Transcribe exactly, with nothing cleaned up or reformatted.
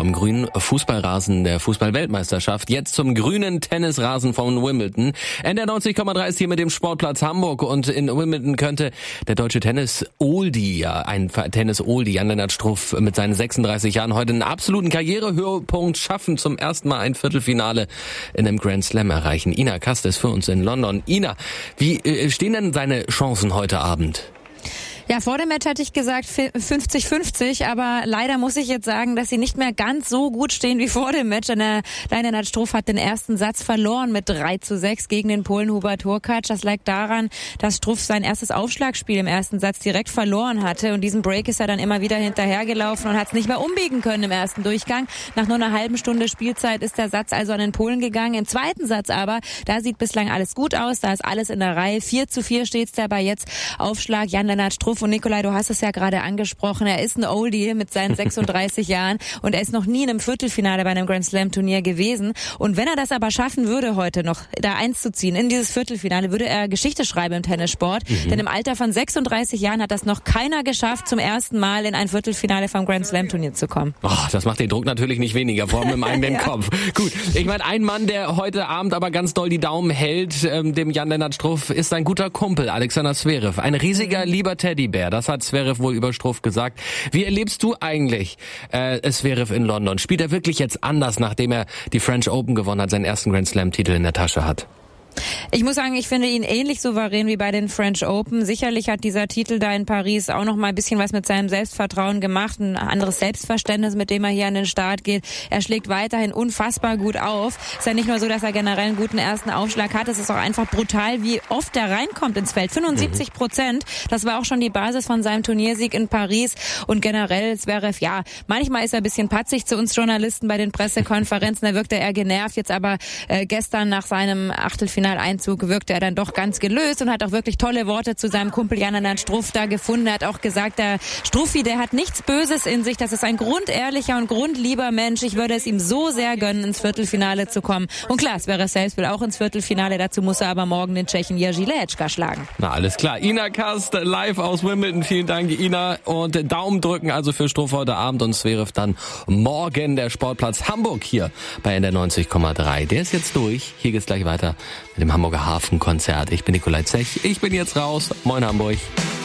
Vom grünen Fußballrasen der Fußball-Weltmeisterschaft jetzt zum grünen Tennisrasen von Wimbledon. N D R neunzig Komma drei ist hier mit dem Sportplatz Hamburg und in Wimbledon könnte der deutsche Tennis-Oldie, ja, ein Tennis-Oldie, Jan-Lennart Struff mit seinen sechsunddreißig Jahren heute einen absoluten Karrierehöhepunkt schaffen, zum ersten Mal ein Viertelfinale in einem Grand Slam erreichen. Ina Kast ist für uns in London. Ina, wie äh, stehen denn seine Chancen heute Abend? Ja, vor dem Match hatte ich gesagt fünfzig fünfzig, aber leider muss ich jetzt sagen, dass sie nicht mehr ganz so gut stehen wie vor dem Match. Der Jan-Lennart Struff hat den ersten Satz verloren mit drei zu sechs gegen den Polen Hubert Hurkacz. Das lag daran, dass Struff sein erstes Aufschlagspiel im ersten Satz direkt verloren hatte und diesen Break ist er dann immer wieder hinterhergelaufen und hat es nicht mehr umbiegen können im ersten Durchgang. Nach nur einer halben Stunde Spielzeit ist der Satz also an den Polen gegangen. Im zweiten Satz aber, da sieht bislang alles gut aus, da ist alles in der Reihe. vier zu vier steht es dabei jetzt. Aufschlag Jan-Lennart Struff. Und Nikolai, du hast es ja gerade angesprochen, er ist ein Oldie mit seinen sechsunddreißig Jahren und er ist noch nie in einem Viertelfinale bei einem Grand Slam Turnier gewesen. Und wenn er das aber schaffen würde, heute noch da einzuziehen in dieses Viertelfinale, würde er Geschichte schreiben im Tennissport. Mhm. Denn im Alter von sechsunddreißig Jahren hat das noch keiner geschafft, zum ersten Mal in ein Viertelfinale vom Grand Slam Turnier zu kommen. Oh, das macht den Druck natürlich nicht weniger, vor allem im eigenen ja. Kopf. Gut, ich meine, ein Mann, der heute Abend aber ganz doll die Daumen hält, ähm, dem Jan-Lennart Struff, ist sein guter Kumpel Alexander Zverev. Ein riesiger, lieber Teddybär. Das hat Zverev wohl über Struff gesagt. Wie erlebst du eigentlich äh, Zverev in London? Spielt er wirklich jetzt anders, nachdem er die French Open gewonnen hat, seinen ersten Grand Slam Titel in der Tasche hat? Ich muss sagen, ich finde ihn ähnlich souverän wie bei den French Open. Sicherlich hat dieser Titel da in Paris auch noch mal ein bisschen was mit seinem Selbstvertrauen gemacht, ein anderes Selbstverständnis, mit dem er hier an den Start geht. Er schlägt weiterhin unfassbar gut auf. Es ist ja nicht nur so, dass er generell einen guten ersten Aufschlag hat, es ist auch einfach brutal, wie oft er reinkommt ins Feld. fünfundsiebzig Prozent, das war auch schon die Basis von seinem Turniersieg in Paris. Und generell, Zverev, ja, manchmal ist er ein bisschen patzig zu uns Journalisten bei den Pressekonferenzen, da wirkt er eher genervt. Jetzt aber äh, gestern nach seinem Achtelfinale Einzug wirkte er dann doch ganz gelöst und hat auch wirklich tolle Worte zu seinem Kumpel Jan-Lennart Struff da gefunden. Er hat auch gesagt, der Struffi, der hat nichts Böses in sich. Das ist ein grundehrlicher und grundlieber Mensch. Ich würde es ihm so sehr gönnen, ins Viertelfinale zu kommen. Und klar, Zverev selbst will auch ins Viertelfinale. Dazu muss er aber morgen den Tschechen Jerzy Lehečka schlagen. Na, alles klar. Ina Kast live aus Wimbledon. Vielen Dank, Ina. Und Daumen drücken also für Struff heute Abend und Zverev dann morgen. Der Sportplatz Hamburg hier bei N D R neunzig Komma drei. Der ist jetzt durch. Hier geht's gleich weiter mit dem Hamburger Hafenkonzert. Ich bin Nikolai Zech. Ich bin jetzt raus. Moin Hamburg.